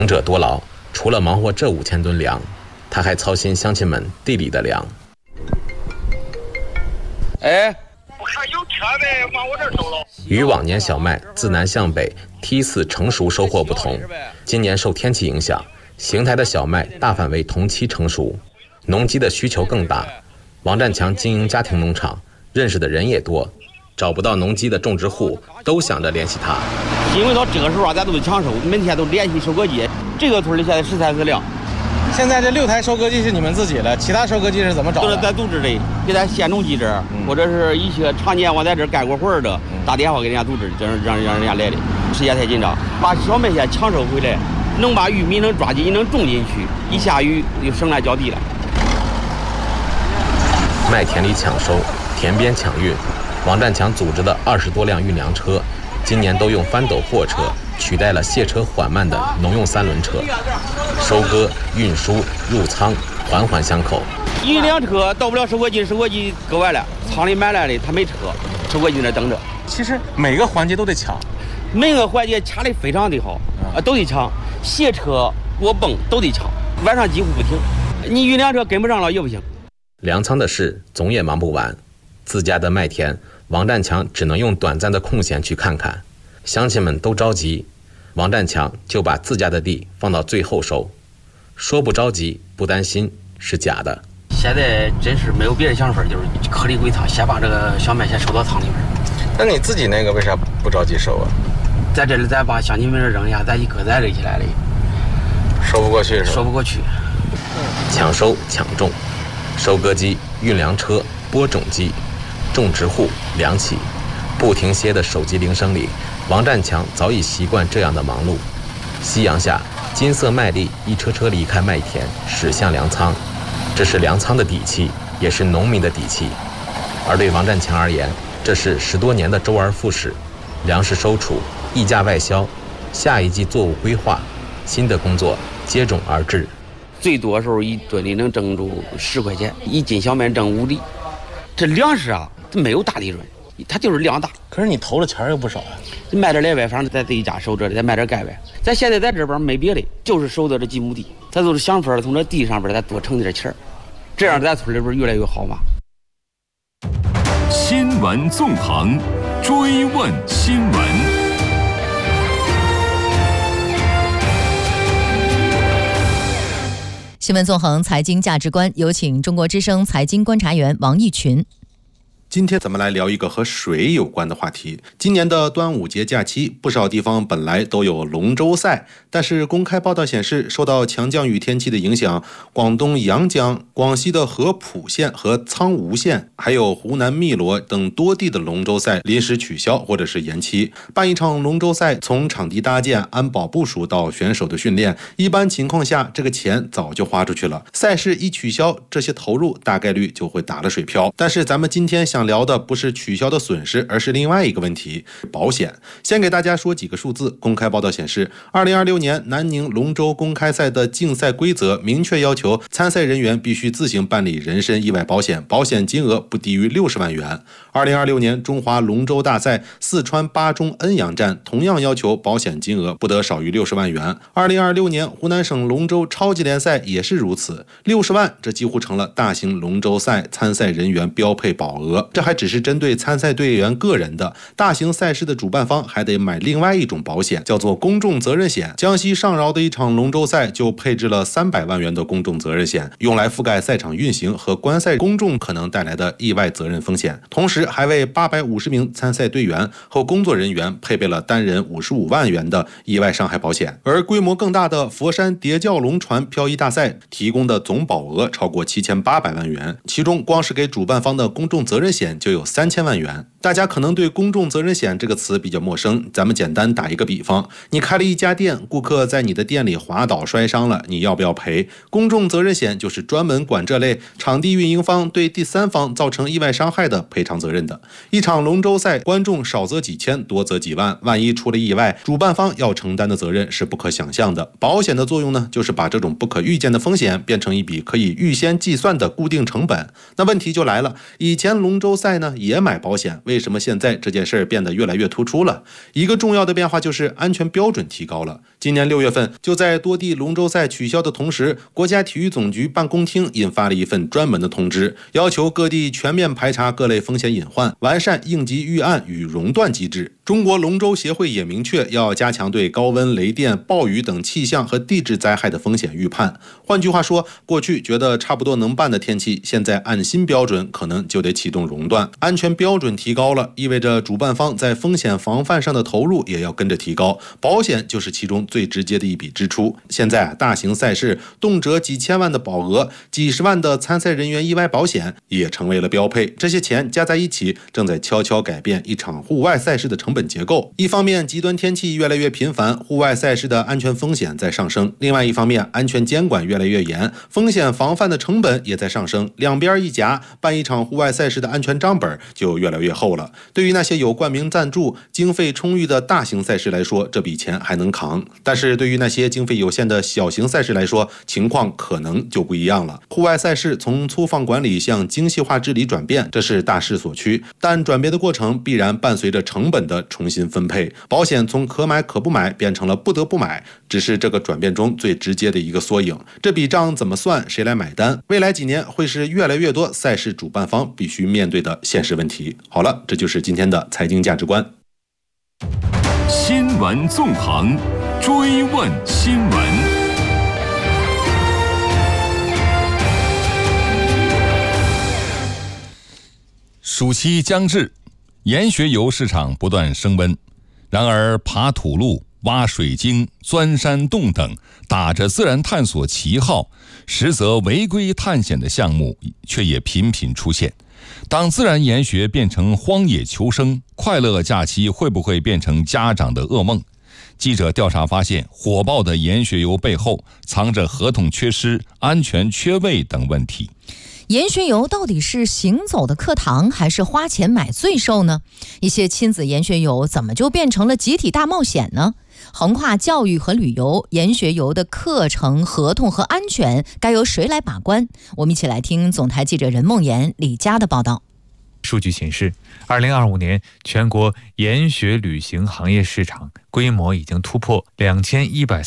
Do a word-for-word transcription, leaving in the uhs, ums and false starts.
能者多劳，除了忙活这五千吨粮，他还操心乡亲们地里的粮。 哎， 我看有车呗，往我这儿走了。 与往年小麦自南向北梯次成熟收获不同，今年受天气影响，邢台的小麦大范围同期成熟，农机的需求更大。王占强经营家庭农场，认识的人也多，找不到农机的种植户都想着联系他。 因为到这个时候啊，咱都得抢收，每天都联系收割机。这个村里现在十三四辆。 现在这六台收割机是你们自己的，其他收割机是怎么找的？ 都是咱组织的，给咱县农机这儿，嗯、或者是一些常年我在这儿干过活的，打电话给人家组织，让让让人家来的。时间太紧张，把小麦先抢收回来，能把玉米能抓紧，能种进去，一下雨就省来浇地了。 麦田里抢收，田边抢运，王占强组织的二十多辆运粮车，今年都用翻斗货车取代了卸车缓慢的农用三轮车，收割、运输、入仓，环环相扣。 一辆车到不了收割机，收割机搁完了，仓里买来的他没车，收割机那等着。 其实每个环节都得抢， 每个环节掐得非常的好，啊，都得抢，卸车、过泵都得抢，晚上几乎不停。你运粮车跟不上了也不行。 粮仓的事总也忙不完，自家的麦田，王占强只能用短暂的空闲去看看。乡亲们都着急，王占强就把自家的地放到最后收。说不着急不担心是假的。 现在真是没有别的想法，就是颗粒归仓，先把这个小麦先收到仓里面。 那你自己那个为啥不着急收啊？ 在这里咱把乡亲们扔下，咱一搁在垒起来了， 收不过去是吧？ 收不过去。 抢收抢种，收割机、运粮车、播种机，种植户、粮企，不停歇的手机铃声里，王占强早已习惯这样的忙碌。夕阳下，金色麦粒一车车离开麦田，驶向粮仓。这是粮仓的底气，也是农民的底气。而对王占强而言，这是十多年的周而复始，粮食收储、溢价外销，下一季作物规划，新的工作接踵而至。 最多时候一吨里能挣住十块钱，一斤小麦挣五厘。这粮食啊，它没有大利润，它就是量大。 可是你投的钱又不少呀、啊。 卖点来外，反正在自己家收着的，再卖点盖外。咱现在在这边没别的，就是收的这几亩地，咱都是想法从这地上边再多挣点钱，这样咱村里边越来越好嘛。 新闻纵横，追问新闻。 新闻纵横财经价值观，有请中国之声财经观察员王毅群。 今天咱们来聊一个和水有关的话题。今年的端午节假期，不少地方本来都有龙舟赛，但是公开报道显示，受到强降雨天气的影响，广东阳江、广西的合浦县和苍梧县，还有湖南汨罗等多地的龙舟赛临时取消或者是延期。办一场龙舟赛，从场地搭建、安保部署到选手的训练，一般情况下这个钱早就花出去了。赛事一取消，这些投入大概率就会打了水漂。但是咱们今天想聊的不是取消的损失，而是另外一个问题，保险。先给大家说几个数字。公开报道显示，二零二六年南宁龙舟公开赛的竞赛规则明确要求参赛人员必须自行办理人身意外保险，保险金额不低于六十万元。二零二六年中华龙舟大赛四川巴中恩阳站同样要求保险金额不得少于六十万元。二零二六年湖南省龙舟超级联赛也是如此，六十万这几乎成了大型龙舟赛参赛人员标配保额。这还只是针对参赛队员个人的，大型赛事的主办方还得买另外一种保险，叫做公众责任险。江西上饶的一场龙舟赛就配置了三百万元的公众责任险，用来覆盖赛场运行和观赛公众可能带来的意外责任风险，同时还为八百五十名参赛队员和工作人员配备了单人五十五万元的意外伤害保险。而规模更大的佛山叠教龙船漂移大赛提供的总保额超过七千八百万元，其中光是给主办方的公众责任险就有三千万元。大家可能对公众责任险这个词比较陌生，咱们简单打一个比方，你开了一家店，顾客在你的店里滑倒摔伤了，你要不要赔？公众责任险就是专门管这类场地运营方对第三方造成意外伤害的赔偿责任的。一场龙舟赛，观众少则几千，多则几万，万一出了意外，主办方要承担的责任是不可想象的。保险的作用呢，就是把这种不可预见的风险变成一笔可以预先计算的固定成本。那问题就来了，以前龙舟赛呢也买保险，为什么现在这件事变得越来越突出了？一个重要的变化就是安全标准提高了。 今年六月份，就在多地龙舟赛取消的同时，国家体育总局办公厅印发了一份专门的通知，要求各地全面排查各类风险隐患，完善应急预案与熔断机制。中国龙舟协会也明确要加强对高温、雷电、暴雨等气象和地质灾害的风险预判。换句话说，过去觉得差不多能办的天气，现在按新标准可能就得启动熔断。安全标准提高了，意味着主办方在风险防范上的投入也要跟着提高，保险就是其中最直接的一笔支出。现在大型赛事动辄几千万的保额，几十万的参赛人员意外保险也成为了标配。这些钱加在一起，正在悄悄改变一场户外赛事的成本结构。一方面，极端天气越来越频繁，户外赛事的安全风险在上升；另外一方面，安全监管越来越严，风险防范的成本也在上升。两边一夹，办一场户外赛事的安全账本就越来越厚了。对于那些有冠名赞助、经费充裕的大型赛事来说，这笔钱还能扛；但是对于那些经费有限的小型赛事来说，情况可能就不一样了。户外赛事从粗放管理向精细化治理转变，这是大势所趋，但转变的过程必然伴随着成本的重新分配。保险从可买可不买变成了不得不买，只是这个转变中最直接的一个缩影。这笔账怎么算，谁来买单？未来几年会是越来越多赛事主办方必须面对的现实问题。好了，这就是今天的财经价值观。 新闻纵横，追问新闻。暑期将至，盐学油市场不断升温。然而，爬土路、挖水晶、钻山洞等打着自然探索旗号，实则违规探险的项目却也频频出现。当自然研学变成荒野求生，快乐假期会不会变成家长的噩梦？记者调查发现，火爆的研学游背后藏着合同缺失、安全缺位等问题。 研学游到底是行走的课堂，还是花钱买罪受呢？一些亲子研学游怎么就变成了集体大冒险呢？横跨教育和旅游，研学游的课程、合同和安全该由谁来把关？我们一起来听总台记者任梦妍、李佳的报道。 数据显示，二零二五年全国研学旅行行业市场规模已经突破两千一百